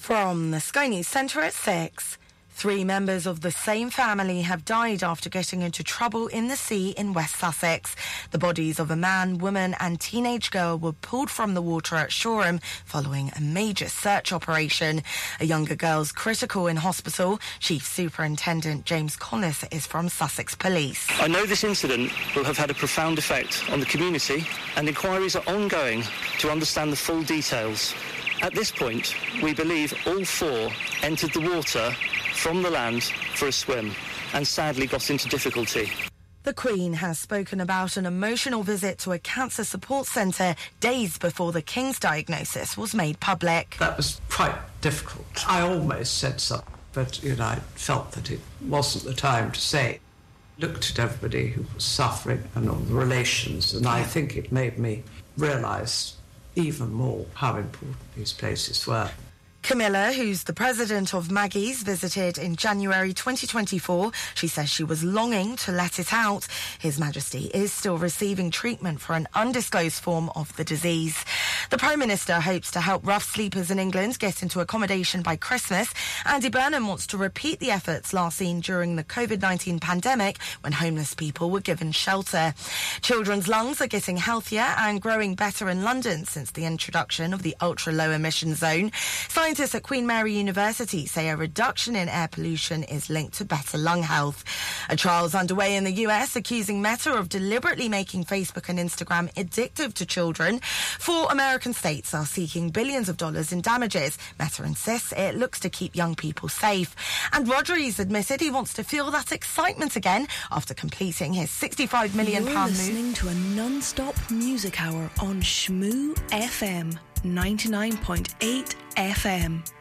From the Sky News Centre at 6. 3 members of the same family have died after getting into trouble in the sea in West Sussex. The bodies of a man, woman and teenage girl were pulled from the water at Shoreham following a major search operation. A younger girl's critical in hospital. Chief Superintendent James Collis is from Sussex Police. I know this incident will have had a profound effect on the community, and inquiries are ongoing to understand the full details. At this point, we believe all 4 entered the water from the land for a swim and sadly got into difficulty. The Queen has spoken about an emotional visit to a cancer support centre days before the King's diagnosis was made public. That was quite difficult. I almost said something, but, I felt that it wasn't the time to say. Looked at everybody who was suffering and all the relations, and I think it made me realise even more how important these places were. Camilla, who's the president of Maggie's, visited in January 2024. She says she was longing to let it out. His Majesty is still receiving treatment for an undisclosed form of the disease. The Prime Minister hopes to help rough sleepers in England get into accommodation by Christmas. Andy Burnham wants to repeat the efforts last seen during the COVID-19 pandemic when homeless people were given shelter. Children's lungs are getting healthier and growing better in London since the introduction of the ultra-low emission zone. Scientists at Queen Mary University say a reduction in air pollution is linked to better lung health. A trial's underway in the US accusing Meta of deliberately making Facebook and Instagram addictive to children. 4 American states are seeking billions of dollars in damages. Meta insists it looks to keep young people safe. And Rodri's admitted he wants to feel that excitement again after completing his £65 million You're move. Listening to a non-stop music hour on Shmoo FM 99.8 FM.